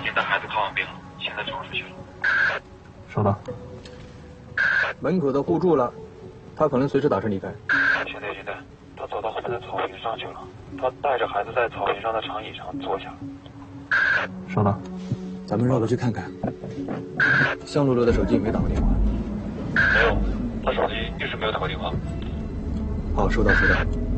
您的孩子康完病了，现在送出去了。 收到。 门口的护住了，他可能随时打车离开。 现在，他走到后面的草坪上去了。他带着孩子在草坪上的长椅上坐下。 收到。 咱们绕过去看看。向露露的手机有没有打过电话？ 没有，他手机一直没有打过电话。 好，收到。